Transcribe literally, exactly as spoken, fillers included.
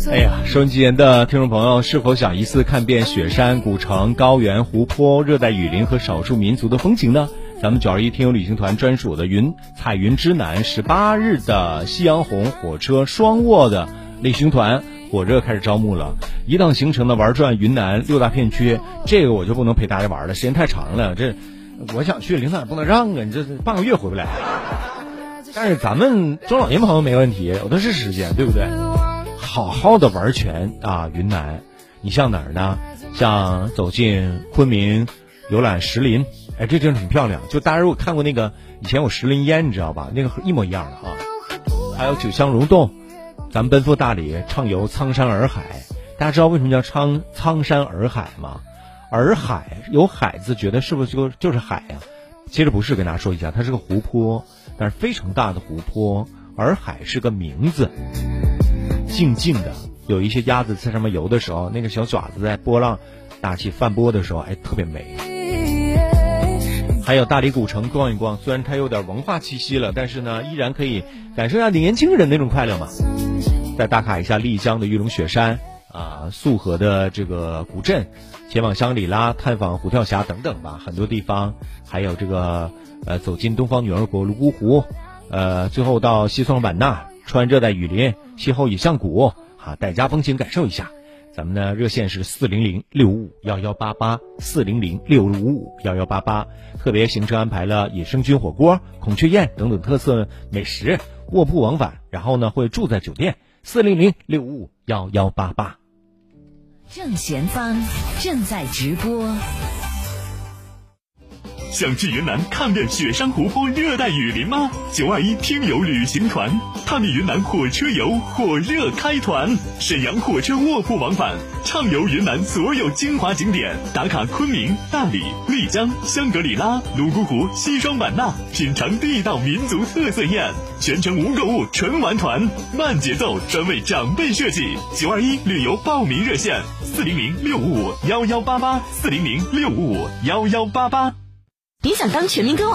哎呀，收音机前的听众朋友，是否想一次看遍雪山、古城、高原、湖泊、热带雨林和少数民族的风情呢？咱们九二一听友旅行团专属的云彩云之南十八日的夕阳红火车双卧的旅行团火热开始招募了，一趟行程呢玩转云南六大片区，这个我就不能陪大家玩了，时间太长了，这我想去，领导也不能让啊，你这半个月回不来。但是咱们中老年朋友没问题，有的是时间，对不对？好好的玩全啊，云南，你像哪儿呢？像走进昆明，游览石林，哎，这地方挺漂亮。就大家如果看过那个以前有石林烟，你知道吧？那个一模一样的啊。还有九香溶洞，咱们奔赴大理，畅游苍山洱海。大家知道为什么叫苍苍山洱海吗？洱海有海字，觉得是不是就就是海呀、啊？其实不是，跟大家说一下，它是个湖泊，但是非常大的湖泊。洱海是个名字。静静的，有一些鸭子在上面游的时候，那个小爪子在波浪打起泛波的时候，哎，特别美。还有大理古城逛一逛，虽然它有点文化气息了，但是呢，依然可以感受一下年轻人那种快乐嘛。再打卡一下丽江的玉龙雪山啊，束河的这个古镇，前往香格里拉，探访虎跳峡等等吧，很多地方。还有这个呃，走进东方女儿国泸沽湖，呃，最后到西双版纳。穿热带雨林，邂逅野象谷啊，带家风情感受一下。咱们呢热线是四零零六五五幺幺八八，四零零六五五幺幺八八。特别行程安排了野生菌火锅、孔雀宴等等特色美食，卧铺往返，然后呢会住在酒店。四零零六五五幺幺八八。 正前方正在直播。 想去云南看遍雪山湖泊热带雨林吗？九二一听友旅行团探秘云南火车游火热开团，沈阳火车卧铺往返，畅游云南所有精华景点，打卡昆明、大理、丽江、香格里拉、泸沽湖、西双版纳，品尝地道民族特色宴，全程无购物纯玩团，慢节奏专为长辈设计。九二一旅游报名热线：四零零六五五幺幺八八，四零零六五五幺幺八八。 别想当全民歌王。